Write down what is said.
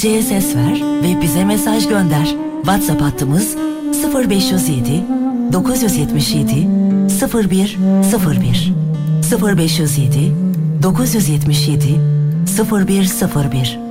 ses ver ve bize mesaj gönder. WhatsApp hattımız 0507 977 0101 0507 977 0101